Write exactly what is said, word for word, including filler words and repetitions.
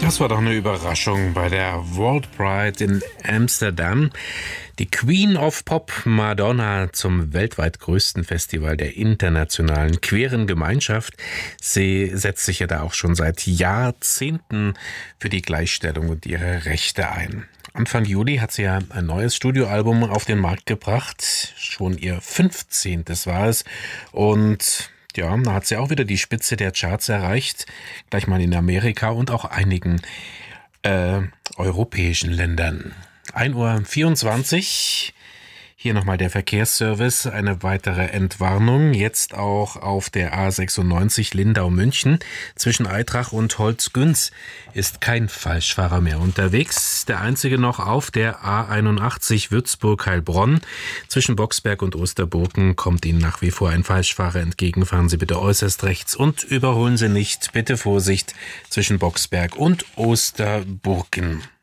Das war doch eine Überraschung bei der World Pride in Amsterdam. Die Queen of Pop, Madonna, zum weltweit größten Festival der internationalen queeren Gemeinschaft. Sie setzt sich ja da auch schon seit Jahrzehnten für die Gleichstellung und ihre Rechte ein. Anfang Juli hat sie ja ein neues Studioalbum auf den Markt gebracht. Schon ihr fünfzehntes war es. Und ja, da hat sie auch wieder die Spitze der Charts erreicht. Gleich mal in Amerika und auch einigen äh, europäischen Ländern. ein Uhr vierundzwanzig. Hier nochmal der Verkehrsservice, eine weitere Entwarnung. Jetzt auch auf der A sechsundneunzig Lindau-München. Zwischen Aitrach und Holzgünz ist kein Falschfahrer mehr unterwegs. Der einzige noch auf der A einundachtzig Würzburg-Heilbronn. Zwischen Boxberg und Osterburgen kommt Ihnen nach wie vor ein Falschfahrer entgegen. Fahren Sie bitte äußerst rechts und überholen Sie nicht. Bitte Vorsicht zwischen Boxberg und Osterburgen.